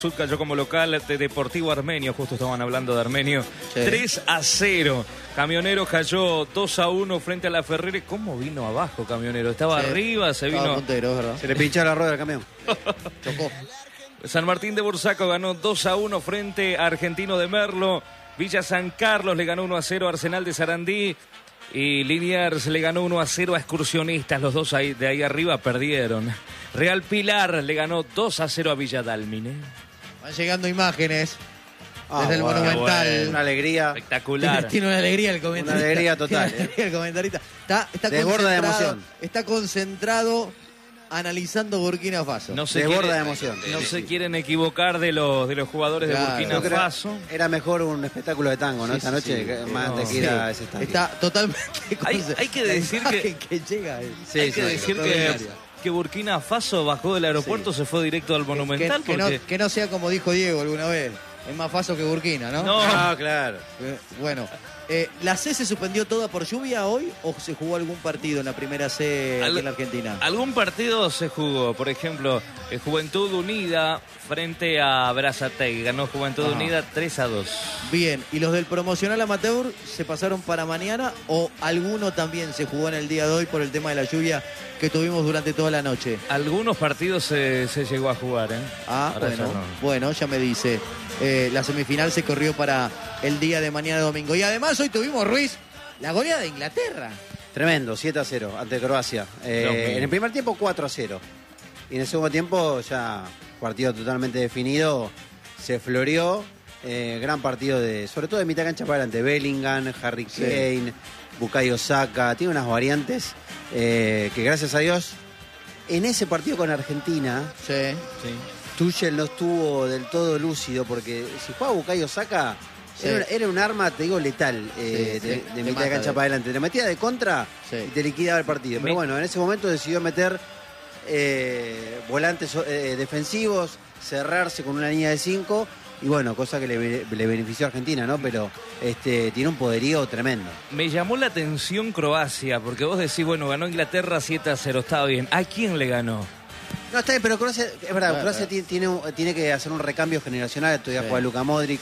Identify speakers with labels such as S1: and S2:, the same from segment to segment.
S1: Sud cayó como local de Deportivo Armenio, justo estaban hablando de Armenio, sí. 3-0. Camioneros cayó 2-1 frente a la Ferrere. ¿Cómo vino abajo Camionero? Estaba arriba, se vino...
S2: Puntero, ¿verdad?
S3: Se le pinchó la rueda al camión.
S2: Chocó.
S1: San Martín de Bursaco ganó 2-1 frente a Argentino de Merlo. Villa San Carlos le ganó 1-0 a Arsenal de Sarandí. Y Liniers le ganó 1-0 a Excursionistas. Los dos de ahí arriba perdieron. Real Pilar le ganó 2-0 a Villa Dálmine.
S2: Van llegando imágenes desde el Monumental.
S3: Bueno. Una alegría
S1: espectacular.
S2: Tiene una alegría el comentarista.
S3: Una alegría total.
S2: Tiene una alegría el comentarista. Está
S3: desborda de emoción.
S2: Está concentrado analizando Burkina Faso.
S1: No se
S3: desborda de emoción.
S1: No se quieren equivocar de los jugadores de Burkina Faso.
S3: Era mejor un espectáculo de tango, ¿no?
S2: Sí,
S3: Esta noche, más de que ir a ese estadio.
S2: Está totalmente
S1: hay que decir que
S2: llega ahí.
S1: Hay que decir que Burkina Faso bajó del aeropuerto, se fue directo al Monumental.
S2: Que no sea como dijo Diego alguna vez. Es más Faso que Burkina, ¿no?
S1: No,
S3: claro.
S2: Bueno, ¿la C se suspendió toda por lluvia hoy o se jugó algún partido en la primera C aquí en la Argentina?
S1: Algún partido se jugó, por ejemplo, Juventud Unida frente a Brazatei. Ganó Juventud Unida 3-2.
S2: Bien, ¿y los del promocional amateur se pasaron para mañana o alguno también se jugó en el día de hoy por el tema de la lluvia que tuvimos durante toda la noche?
S1: Algunos partidos se llegó a jugar, ¿eh?
S2: Bueno, ya me dice. La semifinal se corrió para el día de mañana domingo. Y además hoy tuvimos, Ruiz, la goleada de Inglaterra.
S3: Tremendo, 7-0 ante Croacia. En el primer tiempo 4-0. Y en el segundo tiempo ya partido totalmente definido. Se floreó. Gran partido sobre todo de mitad cancha para adelante. Bellingham, Harry Kane, Bukayo Saka. Tiene unas variantes que gracias a Dios en ese partido con Argentina...
S2: Sí.
S3: Tuchel no estuvo del todo lúcido porque si jugaba Bukayo Saka era un arma, te digo, letal de mitad de cancha para adelante. Te metía de contra y te liquidaba el partido. Pero bueno, en ese momento decidió meter volantes defensivos, cerrarse con una línea de 5 y bueno, cosa que le benefició a Argentina, ¿no? Pero tiene un poderío tremendo.
S1: Me llamó la atención Croacia porque vos decís, bueno, ganó Inglaterra 7-0, estaba bien. ¿A quién le ganó?
S3: No, está bien, pero Croacia, es verdad, Croacia tiene que hacer un recambio generacional. Todavía juega Luka Modric,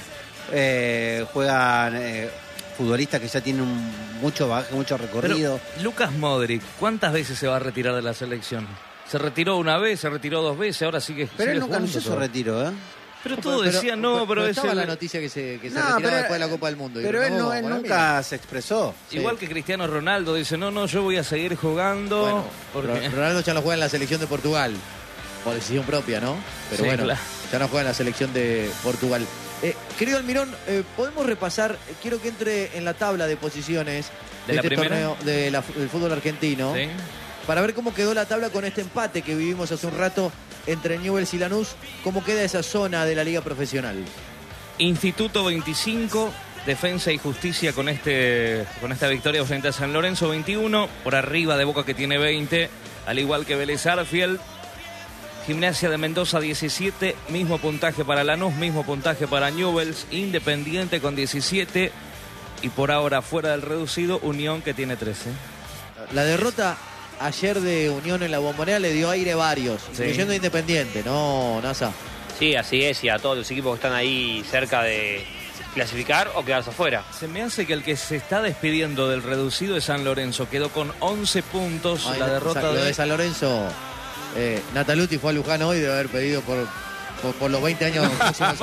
S3: juegan futbolistas que ya tienen mucho bagaje, mucho recorrido.
S1: Pero Lucas Modric, ¿cuántas veces se va a retirar de la selección? Se retiró una vez, se retiró 2 veces, ahora sigue
S3: Pero él nunca
S1: jugando
S3: anunció su retiro, ¿eh?
S1: Pero todos decían no, pero
S2: estaba la noticia que se retiraba después de la Copa del Mundo.
S3: Pero él nunca se expresó.
S1: Igual que Cristiano Ronaldo dice, no, yo voy a seguir jugando.
S2: Bueno,
S1: porque...
S2: Ronaldo ya no juega en la selección de Portugal, por decisión propia, ¿no? Pero bueno, claro, ya no juega en la selección de Portugal. Querido Almirón, podemos repasar, quiero que entre en la tabla de posiciones de este torneo del fútbol argentino, para ver cómo quedó la tabla con este empate que vivimos hace un rato entre Newell's y Lanús. ¿Cómo queda esa zona de la liga profesional?
S1: Instituto 25, Defensa y Justicia con esta victoria frente a San Lorenzo 21, por arriba de Boca que tiene 20, al igual que Vélez Arfield. Gimnasia de Mendoza 17, mismo puntaje para Lanús, mismo puntaje para Newell's, Independiente con 17 y por ahora fuera del reducido Unión que tiene 13.
S2: La derrota ayer de Unión en la Bombonera le dio aire a varios, incluyendo Independiente, ¿no, Nasa?
S4: Sí, así es, y a todos los equipos que están ahí cerca de clasificar o quedarse afuera.
S1: Se me hace que el que se está despidiendo del reducido es San Lorenzo, quedó con 11 puntos. La derrota
S2: lo de San Lorenzo. Nataluti fue a Luján hoy, debe haber pedido por los 20 años próximos.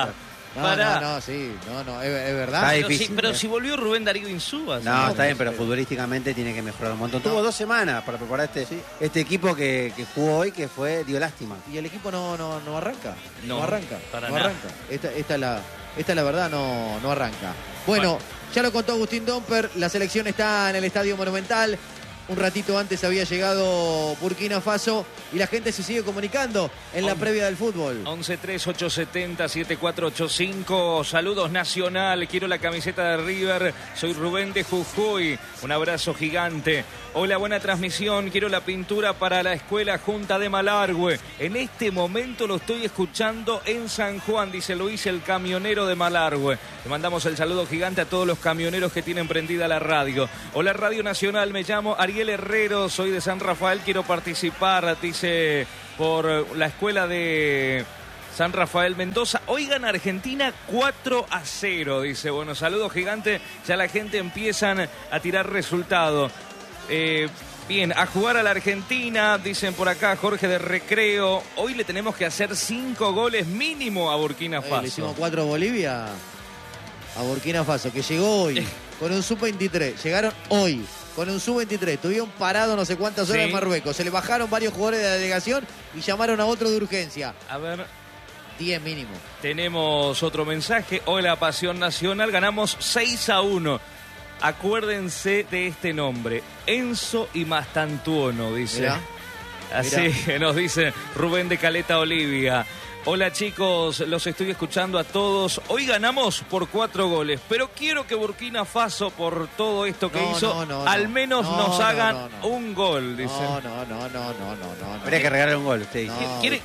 S2: No, es verdad.
S1: Pero si volvió Rubén Darío Insúa.
S3: No, está bien, pero futbolísticamente tiene que mejorar un montón. Tuvo 2 semanas para preparar este equipo que jugó hoy, que dio lástima.
S2: Y el equipo no arranca. No arranca. Esta es la verdad, no arranca. Bueno, ya lo contó Agustín Domper, la selección está en el Estadio Monumental. Un ratito antes había llegado Burkina Faso y la gente se sigue comunicando en la previa del fútbol.
S1: 11-3-870-7485. Saludos Nacional. Quiero la camiseta de River. Soy Rubén de Jujuy. Un abrazo gigante. Hola, buena transmisión. Quiero la pintura para la Escuela Junta de Malargüe. En este momento lo estoy escuchando en San Juan, dice Luis, el camionero de Malargüe. Le mandamos el saludo gigante a todos los camioneros que tienen prendida la radio. Hola, Radio Nacional. Me llamo Ariel Herrero. Soy de San Rafael. Quiero participar, dice, por la escuela de San Rafael Mendoza. Hoy gana Argentina 4-0, dice. Bueno, saludos gigante. Ya la gente empiezan a tirar resultado. Bien, a jugar a la Argentina, dicen por acá Jorge de Recreo. Hoy le tenemos que hacer 5 goles mínimo a Burkina Faso.
S2: Le hicimos 4 a Bolivia, a Burkina Faso, que llegó hoy con un sub-23. Llegaron hoy con un sub-23. Estuvieron parados no sé cuántas horas en Marruecos. Se le bajaron varios jugadores de la delegación y llamaron a otro de urgencia.
S1: A ver,
S2: 10 mínimo.
S1: tenemos otro mensaje. Hola, Pasión Nacional. Ganamos 6-1. Acuérdense de este nombre, Enzo y Mastantuono, dice.
S2: Mirá.
S1: Así nos dice Rubén de Caleta Olivia. Hola chicos, los estoy escuchando a todos. Hoy ganamos por 4 goles, pero quiero que Burkina Faso, por todo esto que hizo, al menos nos hagan un gol, dice.
S2: No.
S3: Habría que regalar un gol, usted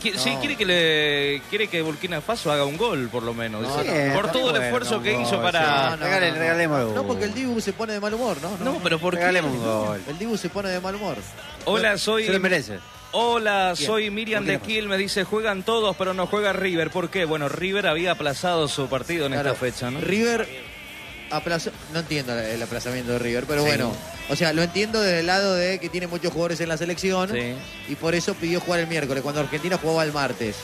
S1: dice. Quiere que Burkina Faso haga un gol, por lo menos. Dice. Por todo el esfuerzo que hizo para...
S3: Regalemos.
S2: No, porque el Dibu se pone de mal humor, ¿no?
S1: No, pero ¿por qué?
S3: Regalemos un gol.
S2: El Dibu se pone de mal humor.
S1: Hola, soy...
S3: Se lo merece.
S1: Hola, soy Miriam de Quilmes, dice, juegan todos, pero no juega River. ¿Por qué? Bueno, River había aplazado su partido en esta fecha, ¿no?
S2: River aplazó, no entiendo el aplazamiento de River, pero bueno, o sea, lo entiendo desde el lado de que tiene muchos jugadores en la selección y por eso pidió jugar el miércoles, cuando Argentina jugaba el martes.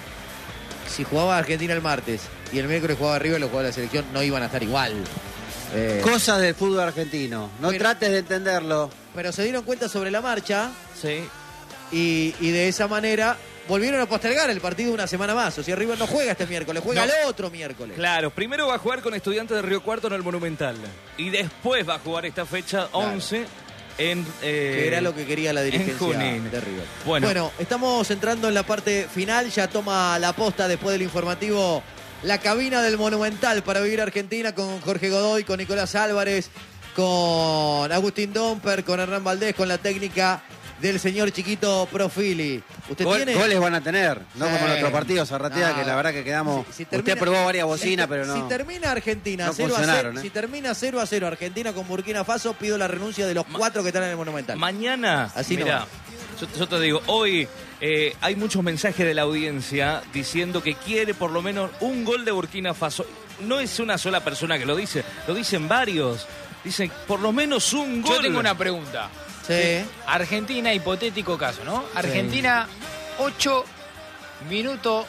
S2: Si jugaba Argentina el martes y el miércoles jugaba River, los jugadores de la selección no iban a estar igual.
S3: Cosas del fútbol argentino, no trates de entenderlo.
S2: Pero se dieron cuenta sobre la marcha.
S1: Sí.
S2: Y de esa manera volvieron a postergar el partido una semana más. O sea, River no juega este miércoles, juega el otro miércoles.
S1: Claro, primero va a jugar con Estudiantes de Río Cuarto en el Monumental. Y después va a jugar esta fecha 11 en...
S2: que era lo que quería la dirigencia de River. Bueno, estamos entrando en la parte final. Ya toma la posta después del informativo la cabina del Monumental para vivir Argentina con Jorge Godoy, con Nicolás Álvarez, con Agustín Domper, con Hernán Valdés, con la técnica del señor Chiquito Profili. ¿Usted tiene?
S3: Goles van a tener, no como en otro partido, Zarratea, que la verdad que quedamos... Usted probó varias bocinas, pero no...
S2: Si termina Argentina 0-0, si termina 0-0 Argentina con Burkina Faso, pido la renuncia de los 4 que están en el Monumental.
S1: Mañana,
S2: así
S1: mirá, yo te digo, hoy hay muchos mensajes de la audiencia diciendo que quiere por lo menos un gol de Burkina Faso. No es una sola persona que lo dice, lo dicen varios. Dicen, por lo menos un gol.
S5: Yo tengo una pregunta.
S2: Sí.
S5: Argentina, hipotético caso, ¿no? Argentina, 8 minutos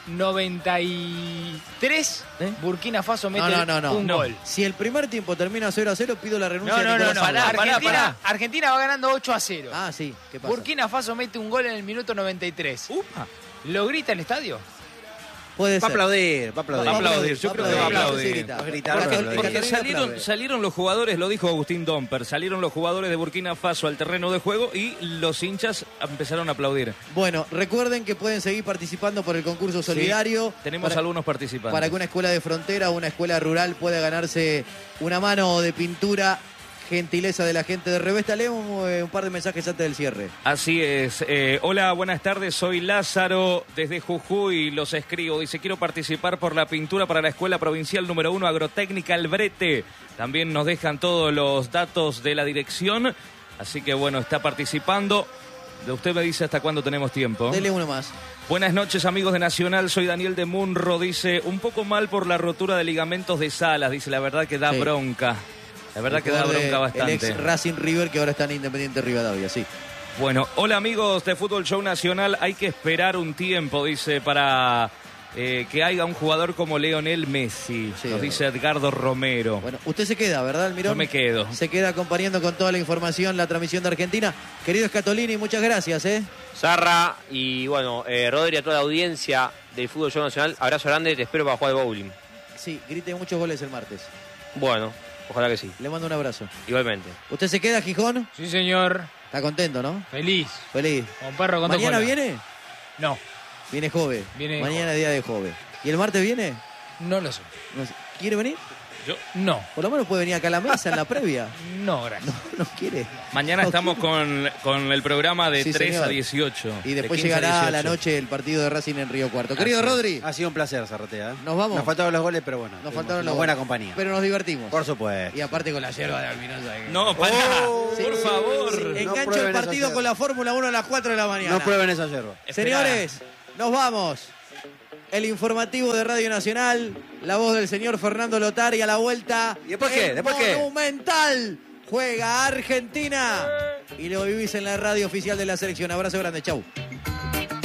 S5: 93. Burkina Faso mete un gol.
S2: Si el primer tiempo termina 0-0, pido la renuncia de
S5: No.
S2: Nicolás Álvarez.
S5: Argentina va ganando 8-0.
S2: Ah, sí. ¿Qué pasa?
S5: Burkina Faso mete un gol en el minuto 93. ¿Lo grita el estadio?
S2: Puede ser.
S3: Va a aplaudir.
S1: Yo creo que va a aplaudir. Porque salieron los jugadores, lo dijo Agustín Domper, salieron los jugadores de Burkina Faso al terreno de juego y los hinchas empezaron a aplaudir.
S2: Bueno, recuerden que pueden seguir participando por el concurso solidario.
S1: Sí, tenemos algunos participantes.
S2: Para que una escuela de frontera o una escuela rural pueda ganarse una mano de pintura. Gentileza de la gente de Revesta. Leemos un par de mensajes antes del cierre.
S1: Así es. Hola, buenas tardes. Soy Lázaro desde Jujuy. Los escribo. Dice, quiero participar por la pintura para la Escuela Provincial número 1 Agrotécnica Albrete. También nos dejan todos los datos de la dirección. Así que bueno, está participando. Usted me dice hasta cuándo tenemos tiempo.
S2: Dele uno más.
S1: Buenas noches, amigos de Nacional. Soy Daniel de Munro. Dice, un poco mal por la rotura de ligamentos de Salas. Dice, la verdad que da bronca. La verdad que da bronca bastante.
S2: El ex Racing River que ahora está en Independiente Rivadavia, sí.
S1: Bueno, hola amigos de Fútbol Show Nacional. Hay que esperar un tiempo, dice, para que haya un jugador como Lionel Messi. Sí, nos dice Edgardo Romero.
S2: Bueno, usted se queda, ¿verdad, Almirón?
S1: Yo me quedo.
S2: Se queda acompañando con toda la información la transmisión de Argentina. Querido Scatolini, muchas gracias,
S4: Zarra y bueno, Rodri, a toda la audiencia del Fútbol Show Nacional. Abrazo grande, te espero para jugar de bowling.
S2: Sí, grite muchos goles el martes.
S4: Bueno. Ojalá que sí.
S2: Le mando un abrazo.
S4: Igualmente.
S2: ¿Usted se queda, Gijón?
S5: Sí, señor.
S2: Está contento, ¿no?
S5: Feliz.
S2: Feliz.
S5: Con perro con
S2: ¿Mañana viene?
S5: No.
S2: Viene Jove. Mañana es día de Jove. ¿Y el martes viene?
S5: No lo sé.
S2: ¿Quiere venir?
S1: Yo
S5: no.
S2: Por lo menos puede venir acá a la mesa en la previa.
S5: No, gracias.
S2: No quiere.
S1: Mañana estamos con el programa de 3 a 18.
S2: Y después llegará a la noche el partido de Racing en Río Cuarto. Querido Rodri.
S3: Ha sido un placer, Zarratea.
S2: Nos vamos.
S3: Nos faltaron los goles, pero bueno.
S2: Nos faltaron los
S3: buena
S2: goles.
S3: Compañía.
S2: Pero nos divertimos.
S3: Por supuesto.
S2: Y aparte con la yerba de Almirón.
S1: No, pará. Por favor.
S2: Engancho el partido con la Fórmula 1 a las 4 de la mañana.
S3: No prueben esa yerba.
S2: Señores, nos vamos. el informativo de Radio Nacional, la voz del señor Fernando Lotari a la vuelta.
S3: ¿Y después qué? ¿Después qué?
S2: Monumental. Juega Argentina. Y lo vivís en la radio oficial de la selección. Abrazo grande, chau.